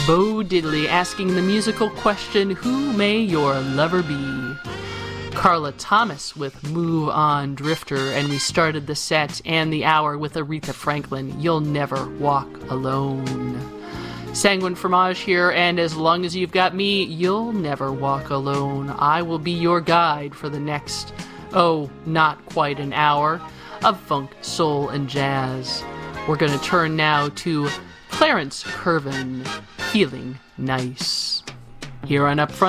Bo Diddley asking the musical question, who may your lover be? Carla Thomas with Move On Drifter, and we started the set and the hour with Aretha Franklin, You'll Never Walk Alone. Sanguine Fromage here, and as long as you've got me, you'll never walk alone. I will be your guide for the next, not quite an hour of funk, soul, and jazz. We're going to turn now to Clarence Curvin, Feeling Nice. Here on Upfront